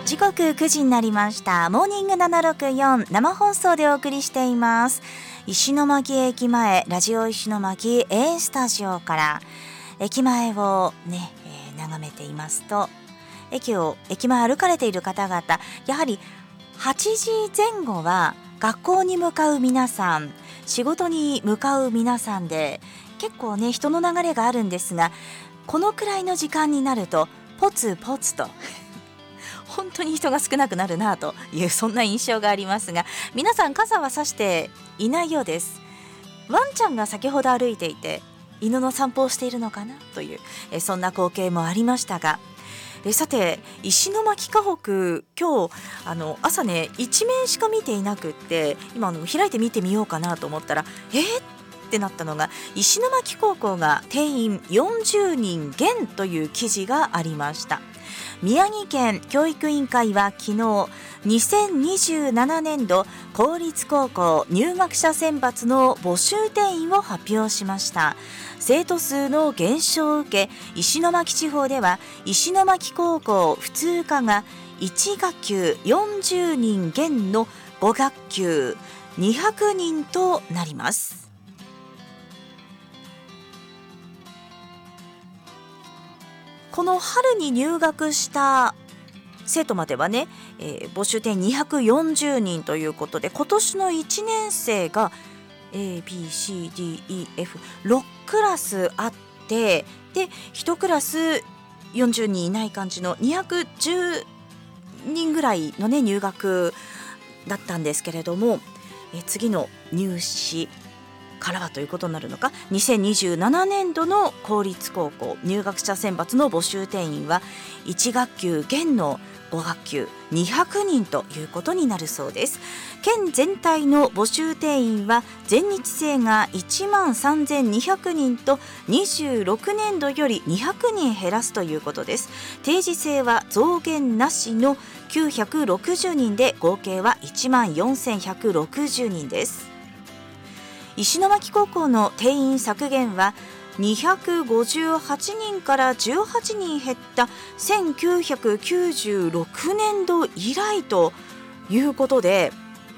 時刻9時になりました。モーニング764生放送でお送りしています。石巻駅前ラジオ石巻 A スタジオから駅前をね、眺めていますと、駅前歩かれている方々、やはり8時前後は学校に向かう皆さん、仕事に向かう皆さんで結構ね人の流れがあるんですが、このくらいの時間になるとポツポツと本当に人が少なくなるなというそんな印象がありますが、皆さん傘は差していないようです。ワンちゃんが先ほど歩いていて犬の散歩をしているのかなというそんな光景もありましたが、さて石巻河北、今日朝ね一面しか見ていなくって、今開いて見てみようかなと思ったらってなったのが、石巻高校が定員40人減という記事がありました。宮城県教育委員会は昨日2027年度公立高校入学者選抜の募集定員を発表しました。生徒数の減少を受け、石巻地方では石巻高校普通科が1学級40人減の5学級200人となります。この春に入学した生徒まではね、募集定員240人ということで、今年の1年生が ABCDEF6 クラスあって、で1クラス40人いない感じの210人ぐらいのね入学だったんですけれども、次の入試からはということになるのか、2027年度の公立高校入学者選抜の募集定員は1学級減の5学級200人ということになるそうです。県全体の募集定員は全日制が1万3200人と26年度より200人減らすということです。定時制は増減なしの960人で合計は1万4160人です。石巻高校の定員削減は258人から18人減った1996年度以来ということで、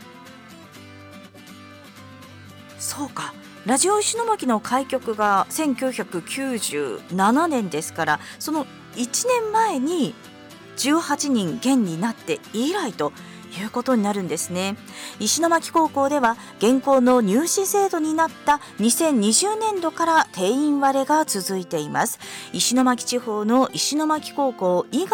そうか、ラジオ石巻の開局が1997年ですから、その1年前に18人減になって以来ということになるんですね。石巻高校では現行の入試制度になった2020年度から定員割れが続いています。石巻地方の石巻高校以外